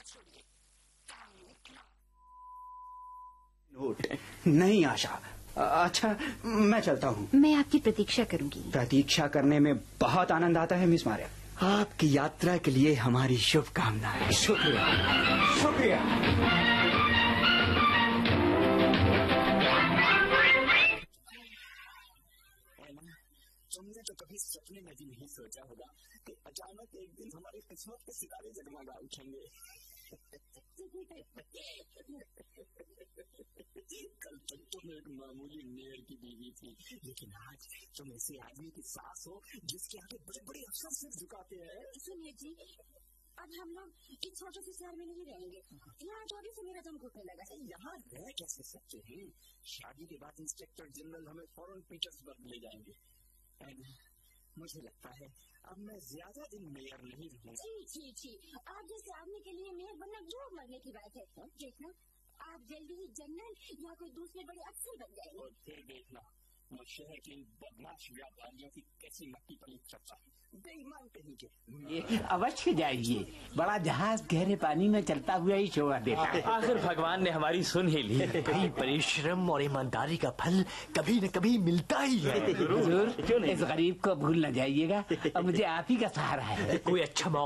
नहीं आशा, अच्छा मैं चलता हूँ। मैं आपकी प्रतीक्षा करूंगी। प्रतीक्षा करने में बहुत आनंद आता है मिस मारिया। आपकी यात्रा के लिए हमारी शुभकामनाएं। शुक्रिया शुक्रिया। तुमने तो कभी सपने में भी नहीं सोचा होगा कि अचानक एक दिन हमारी किस्मत के सितारे जगमगा उठेंगे। कल तक तुम एक मामूली मेयर की बीवी थी, लेकिन आज तुम ऐसे आदमी की सास हो जिसके आगे बड़े बड़े अफसर सिर झुकाते हैं। सुनिए जी, अब हम लोग इस छोटे से शहर में नहीं रहेंगे। यहाँ थोड़ी से मेरा दम घुटने लगा। यहाँ रह कैसे सकते हैं? शादी के बाद इंस्पेक्टर जनरल हमें फौरन पीटर्सबर्ग ले जाएंगे। मुझे लगता है अब मैं ज्यादा दिन मेयर नहीं रहूंगा। छी, आप जैसे आदमी के लिए मेयर बनना जोर मरने की बात है। देखना, आप जल्दी ही जनरल या कोई दूसरे बड़े अफसर बन जाएंगे। और फिर देखना मैं शहर के बदमाश व्यापारियों की कैसी मट्टी पली चर्चा बेईमान कहीं के। अवश्य जाइए, बड़ा जहाज गहरे पानी में चलता हुआ ही शोभा देता है। आखिर भगवान ने हमारी सुन ही ली। भाई परिश्रम और ईमानदारी का फल कभी न कभी मिलता ही है। जरूर, इस गरीब को भूल न जाइएगा और मुझे आप ही का सहारा है। कोई अच्छा